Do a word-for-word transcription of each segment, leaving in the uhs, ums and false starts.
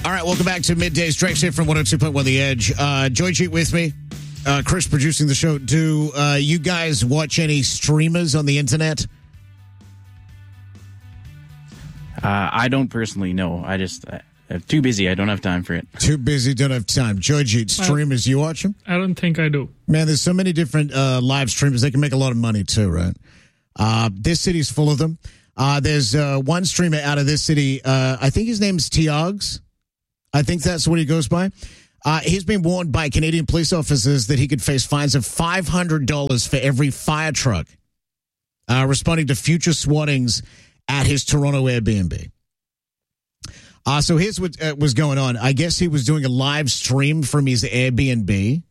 All right, welcome back to Middays. Drake here from one oh two point one The Edge. Uh, Joy Cheat with me. Uh, Chris producing the show. Do uh, you guys watch any streamers on the internet? Uh, I don't personally know. I just, uh, I'm too busy. I don't have time for it. Too busy, don't have time. Joy Cheat, streamers, you watch them? I don't think I do. Man, there's so many different uh, live streamers. They can make a lot of money too, right? Uh, this city's full of them. Uh, there's uh, one streamer out of this city. Uh, I think his name's Tiags. I think that's what he goes by. Uh, he's been warned by Canadian police officers that he could face fines of five hundred dollars for every fire truck uh, responding to future swattings at his Toronto Airbnb. Uh, so here's what uh, was going on. I guess he was doing a live stream from his Airbnb.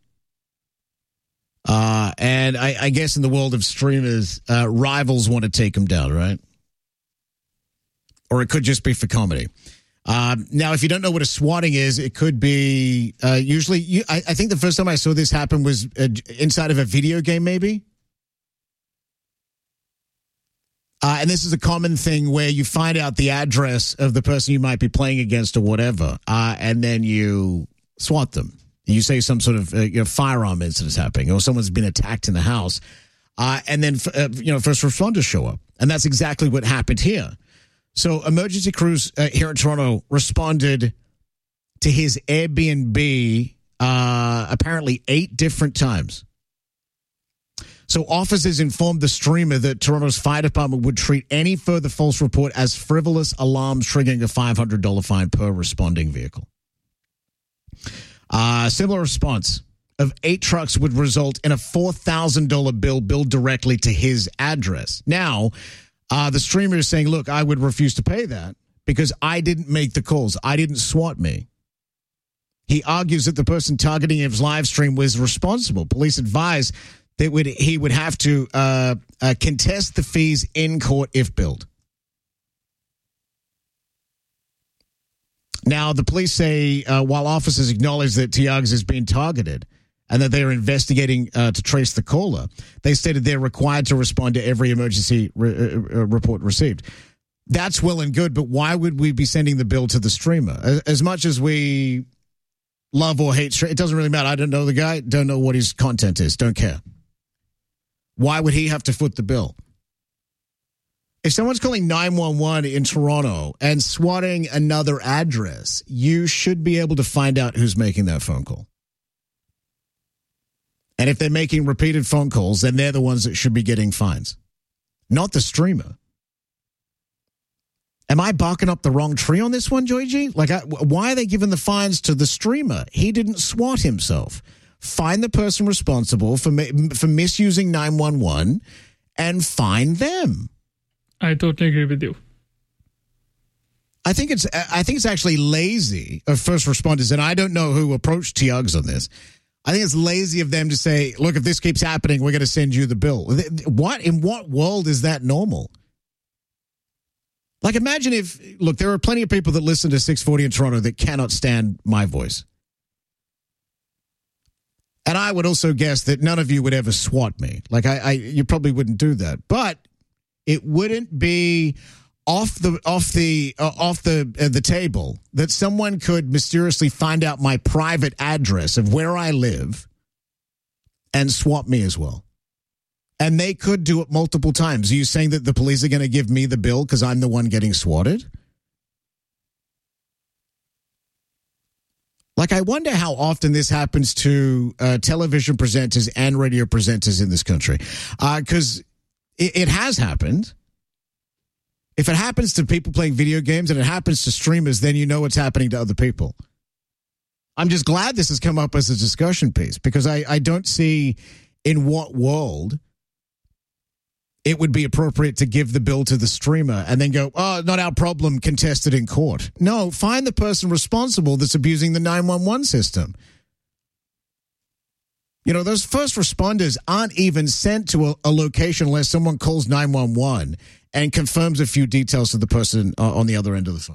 Uh, and I, I guess in the world of streamers, uh, rivals want to take him down, right? Or it could just be for comedy. Um, now, if you don't know what a swatting is, it could be uh, usually. You, I, I think the first time I saw this happen was uh, inside of a video game, maybe. Uh, and this is a common thing where you find out the address of the person you might be playing against or whatever, uh, and then you swat them. You say some sort of uh, you know, firearm incident is happening, or someone's been attacked in the house, uh, and then uh, you know first responders show up, and that's exactly what happened here. So emergency crews uh, here in Toronto responded to his Airbnb uh, apparently eight different times. So officers informed the streamer that Toronto's fire department would treat any further false report as frivolous alarms, triggering a five hundred dollars fine per responding vehicle. Uh, similar response of eight trucks would result in a four thousand dollars bill billed directly to his address. Now, Uh, the streamer is saying, look, I would refuse to pay that because I didn't make the calls. I didn't swat me. He argues that the person targeting his live stream was responsible. Police advise that would, he would have to uh, uh, contest the fees in court if billed. Now, the police say uh, while officers acknowledge that Tiags is being targeted and that they are investigating uh, to trace the caller, they stated they're required to respond to every emergency re- uh, report received. That's well and good, but why would we be sending the bill to the streamer? As, as much as we love or hate, it doesn't really matter. I don't know the guy, don't know what his content is, don't care. Why would he have to foot the bill? If someone's calling nine one one in Toronto and swatting another address, you should be able to find out who's making that phone call. And if they're making repeated phone calls, then they're the ones that should be getting fines, not the streamer. Am I barking up the wrong tree on this one, Joy G? Like, I, why are they giving the fines to the streamer? He didn't swat himself. Find the person responsible for for misusing nine one one and fine them. I totally agree with you. I think it's I think it's actually lazy of first responders, and I don't know who approached Tiags on this. I think it's lazy of them to say, look, if this keeps happening, we're going to send you the bill. What, in what world is that normal? Like, imagine if, look, there are plenty of people that listen to six forty in Toronto that cannot stand my voice. And I would also guess that none of you would ever swat me. Like, I, I you probably wouldn't do that. But it wouldn't be off the off the uh, off the uh, the table that someone could mysteriously find out my private address of where I live and swat me as well. And they could do it multiple times. Are you saying that the police are going to give me the bill because I'm the one getting swatted? Like, I wonder how often this happens to uh, television presenters and radio presenters in this country. Because uh, it, it has happened. If it happens to people playing video games and it happens to streamers, then you know what's happening to other people. I'm just glad this has come up as a discussion piece because I, I don't see in what world it would be appropriate to give the bill to the streamer and then go, oh, not our problem, contested in court. No, find the person responsible that's abusing the nine one one system. You know, those first responders aren't even sent to a, a location unless someone calls nine one one and confirms a few details to the person uh, on the other end of the phone.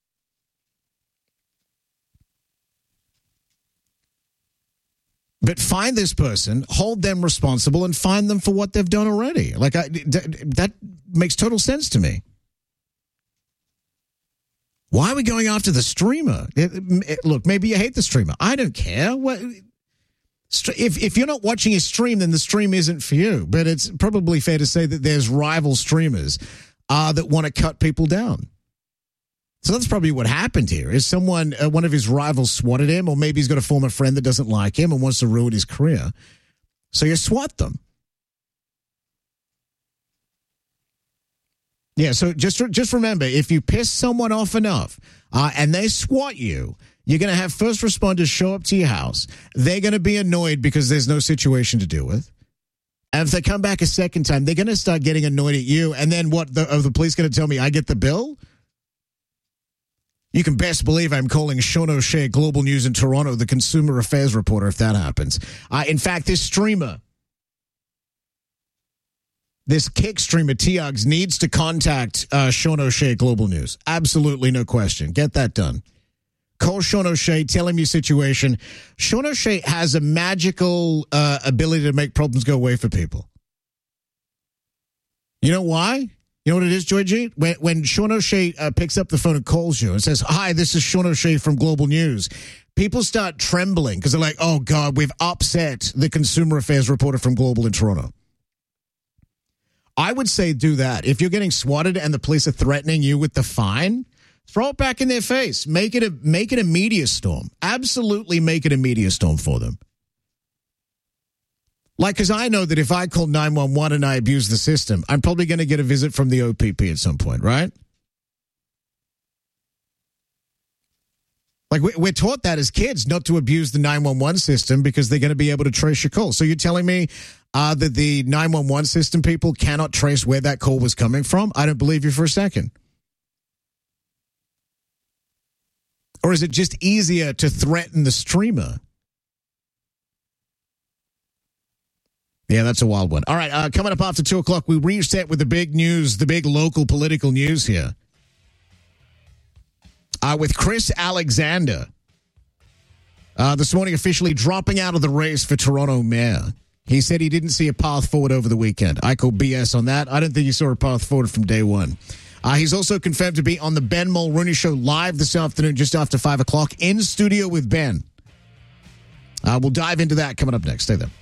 But find this person, hold them responsible, and fine them for what they've done already. Like, I, that makes total sense to me. Why are we going after the streamer? It, it, look, maybe you hate the streamer. I don't care. What, if if you're not watching his stream, then the stream isn't for you. But it's probably fair to say that there's rival streamers uh, that want to cut people down. So that's probably what happened here. Is someone, uh, one of his rivals swatted him, or maybe he's got a former friend that doesn't like him and wants to ruin his career. So you swat them. Yeah, so just just remember, if you piss someone off enough uh, and they swat you, you're going to have first responders show up to your house. They're going to be annoyed because there's no situation to deal with. And if they come back a second time, they're going to start getting annoyed at you. And then what, the, are the police going to tell me I get the bill? You can best believe I'm calling Sean O'Shea, Global News in Toronto, the consumer affairs reporter, if that happens. Uh, in fact, this streamer... This kick streamer, Tiags, needs to contact uh, Sean O'Shea, Global News. Absolutely no question. Get that done. Call Sean O'Shea, tell him your situation. Sean O'Shea has a magical uh, ability to make problems go away for people. You know why? You know what it is, Joy G? When, when Sean O'Shea uh, picks up the phone and calls you and says, hi, this is Sean O'Shea from Global News, people start trembling because they're like, oh, God, we've upset the consumer affairs reporter from Global in Toronto. I would say do that. If you're getting swatted and the police are threatening you with the fine, throw it back in their face. Make it a make it a media storm. Absolutely make it a media storm for them. Like, because I know that if I call nine one one and I abuse the system, I'm probably going to get a visit from the O P P at some point, right? Like, we're taught that as kids, not to abuse the nine one one system because they're going to be able to trace your call. So you're telling me uh, that the nine one one system people cannot trace where that call was coming from? I don't believe you for a second. Or is it just easier to threaten the streamer? Yeah, that's a wild one. All right, uh, coming up after two o'clock, we reset with the big news, the big local political news here. Uh, with Chris Alexander, uh, this morning officially dropping out of the race for Toronto mayor. He said he didn't see a path forward over the weekend. I call B S on that. I don't think he saw a path forward from day one. Uh, he's also confirmed to be on the Ben Mulrooney Show live this afternoon just after five o'clock in studio with Ben. Uh, we'll dive into that coming up next. Stay there.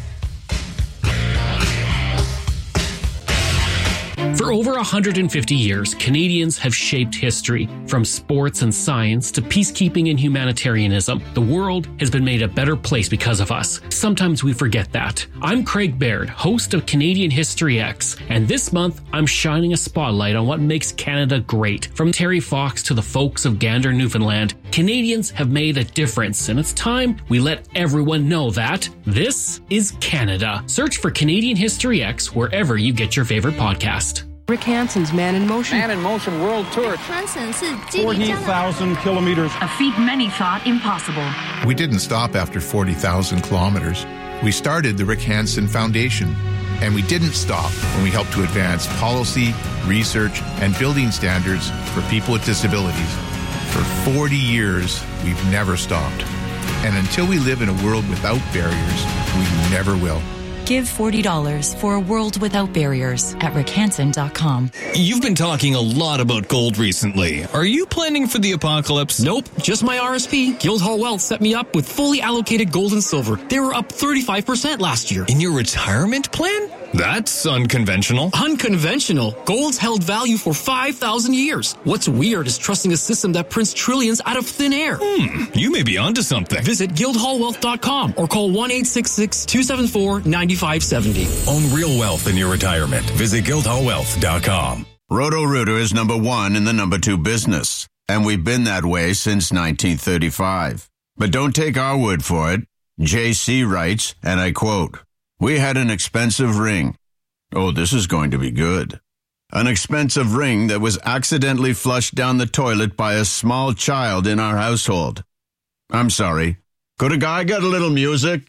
For over one hundred fifty years, Canadians have shaped history. From sports and science to peacekeeping and humanitarianism, the world has been made a better place because of us. Sometimes we forget that. I'm Craig Baird, host of Canadian History X, and this month I'm shining a spotlight on what makes Canada great. From Terry Fox to the folks of Gander, Newfoundland, Canadians have made a difference, and it's time we let everyone know that this is Canada. Search for Canadian History X wherever you get your favorite podcast. Rick Hansen's Man in Motion. Man in Motion World Tour. Hansen forty thousand kilometers. A feat many thought impossible. We didn't stop after forty thousand kilometers. We started the Rick Hansen Foundation. And we didn't stop when we helped to advance policy, research, and building standards for people with disabilities. For forty years, we've never stopped. And until we live in a world without barriers, we never will. Give forty dollars for a world without barriers at rick hansen dot com. You've been talking a lot about gold recently. Are you planning for the apocalypse? Nope, just my R S P. Guildhall Wealth set me up with fully allocated gold and silver. They were up thirty-five percent last year. In your retirement plan? That's unconventional. Unconventional? Gold's held value for five thousand years. What's weird is trusting a system that prints trillions out of thin air. Hmm, you may be onto something. Visit guildhall wealth dot com or call one eight six six, two seven four, nine five seven zero. Own real wealth in your retirement. Visit guildhall wealth dot com. Roto-Rooter is number one in the number two business, and we've been that way since nineteen thirty-five. But don't take our word for it. J C writes, and I quote, "We had an expensive ring. Oh, this is going to be good. An expensive ring that was accidentally flushed down the toilet by a small child in our household. I'm sorry. Could a guy get a little music?"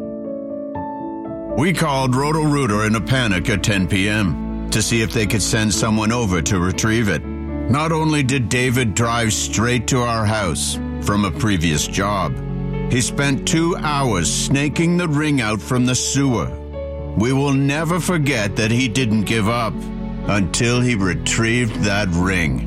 We called Roto-Rooter in a panic at ten p.m. to see if they could send someone over to retrieve it. Not only did David drive straight to our house from a previous job, he spent two hours snaking the ring out from the sewer. We will never forget that he didn't give up until he retrieved that ring.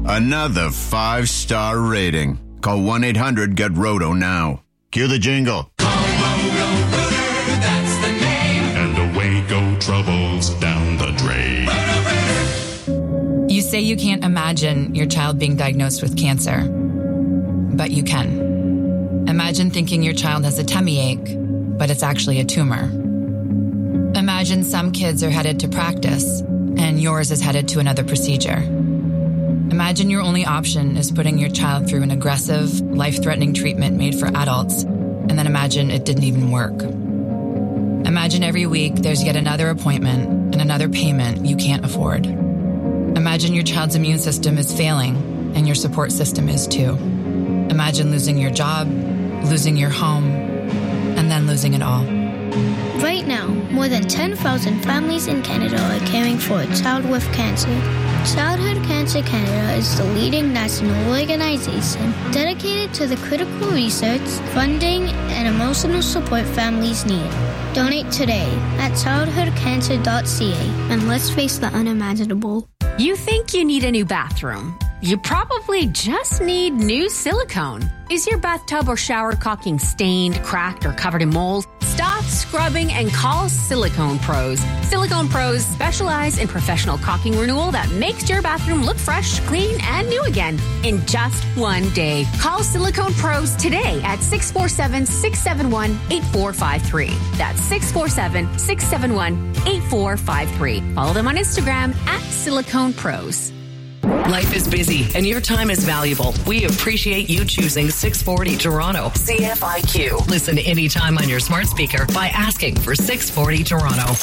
Another five-star rating. Call one eight hundred get roto now. Cue the jingle. That's the name. And away go troubles down the drain. You say you can't imagine your child being diagnosed with cancer, but you can. Imagine thinking your child has a tummy ache, but it's actually a tumor. Imagine some kids are headed to practice, and yours is headed to another procedure. Imagine your only option is putting your child through an aggressive, life-threatening treatment made for adults, and then imagine it didn't even work. Imagine every week there's yet another appointment and another payment you can't afford. Imagine your child's immune system is failing, and your support system is too. Imagine losing your job, losing your home, and then losing it all. Right now, more than ten thousand families in Canada are caring for a child with cancer. Childhood Cancer Canada is the leading national organization dedicated to the critical research, funding, and emotional support families need. Donate today at childhood cancer dot c a and let's face the unimaginable. You think you need a new bathroom? You probably just need new silicone. Is your bathtub or shower caulking stained, cracked, or covered in mold? Stop scrubbing and call Silicone Pros. Silicone Pros specialize in professional caulking renewal that makes your bathroom look fresh, clean, and new again in just one day. Call Silicone Pros today at six four seven, six seven one, eight four five three. That's six four seven, six seven one, eight four five three. Follow them on Instagram at Silicone Pros. Life is busy and your time is valuable. We appreciate you choosing six forty Toronto. C F I Q. Listen anytime on your smart speaker by asking for six forty Toronto.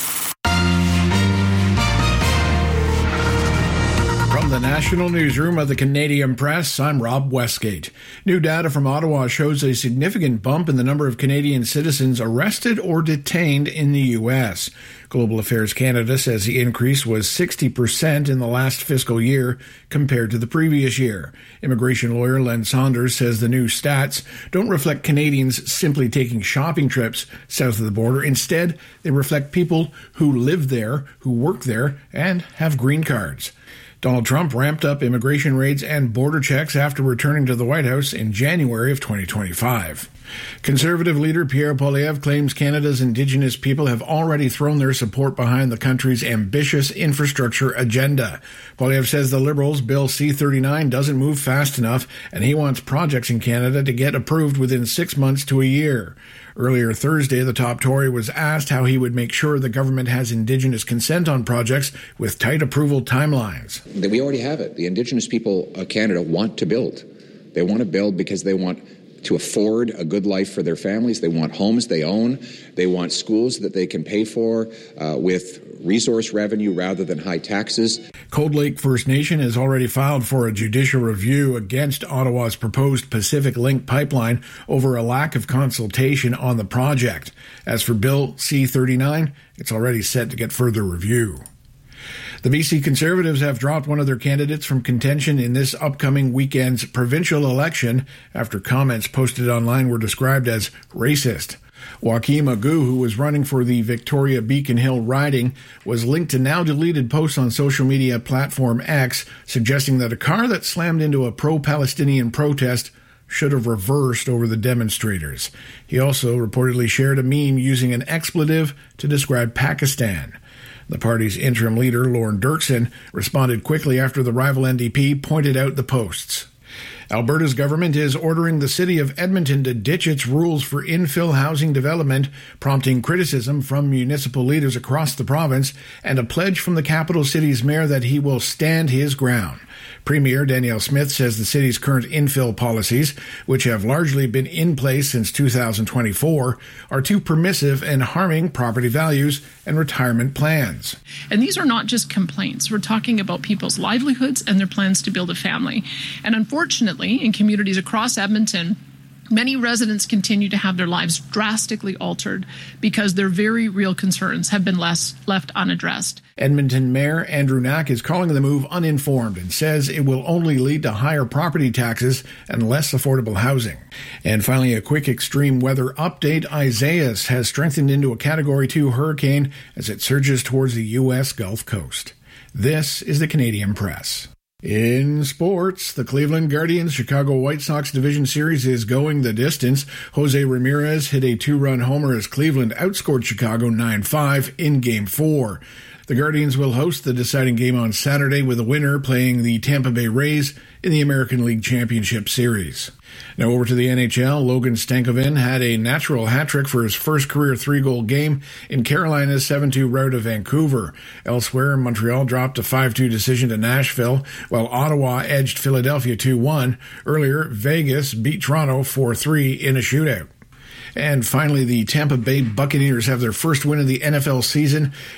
From the National Newsroom of the Canadian Press, I'm Rob Westgate. New data from Ottawa shows a significant bump in the number of Canadian citizens arrested or detained in the U S. Global Affairs Canada says the increase was sixty percent in the last fiscal year compared to the previous year. Immigration lawyer Len Saunders says the new stats don't reflect Canadians simply taking shopping trips south of the border. Instead, they reflect people who live there, who work there, and have green cards. Donald Trump ramped up immigration raids and border checks after returning to the White House in January of twenty twenty-five. Conservative leader Pierre Poilievre claims Canada's Indigenous people have already thrown their support behind the country's ambitious infrastructure agenda. Poilievre says the Liberals' Bill C thirty-nine doesn't move fast enough, and he wants projects in Canada to get approved within six months to a year. Earlier Thursday, the top Tory was asked how he would make sure the government has Indigenous consent on projects with tight approval timelines. We already have it. The Indigenous people of Canada want to build. They want to build because they want to afford a good life for their families. They want homes they own. They want schools that they can pay for uh, with resource revenue rather than high taxes. Cold Lake First Nation has already filed for a judicial review against Ottawa's proposed Pacific Link pipeline over a lack of consultation on the project. As for Bill C thirty-nine, it's already set to get further review. The B C Conservatives have dropped one of their candidates from contention in this upcoming weekend's provincial election after comments posted online were described as racist. Joaquim Agu, who was running for the Victoria Beacon Hill riding, was linked to now-deleted posts on social media platform X suggesting that a car that slammed into a pro-Palestinian protest should have reversed over the demonstrators. He also reportedly shared a meme using an expletive to describe Pakistan. The party's interim leader, Lorne Dirksen, responded quickly after the rival N D P pointed out the posts. Alberta's government is ordering the city of Edmonton to ditch its rules for infill housing development, prompting criticism from municipal leaders across the province and a pledge from the capital city's mayor that he will stand his ground. Premier Danielle Smith says the city's current infill policies, which have largely been in place since two thousand twenty-four, are too permissive and harming property values and retirement plans. And these are not just complaints. We're talking about people's livelihoods and their plans to build a family. And unfortunately, in communities across Edmonton, many residents continue to have their lives drastically altered because their very real concerns have been less left unaddressed. Edmonton Mayor Andrew Knack is calling the move uninformed and says it will only lead to higher property taxes and less affordable housing. And finally, a quick extreme weather update. Isaias has strengthened into a Category two hurricane as it surges towards the U S Gulf Coast. This is the Canadian Press. In sports, the Cleveland Guardians-Chicago White Sox Division Series is going the distance. Jose Ramirez hit a two-run homer as Cleveland outscored Chicago nine five in Game four. The Guardians will host the deciding game on Saturday with the winner playing the Tampa Bay Rays in the American League Championship Series. Now over to the N H L. Logan Stankoven had a natural hat-trick for his first career three-goal game in Carolina's seven two rout of Vancouver. Elsewhere, Montreal dropped a five two decision to Nashville, while Ottawa edged Philadelphia two one. Earlier, Vegas beat Toronto four three in a shootout. And finally, the Tampa Bay Buccaneers have their first win of the N F L season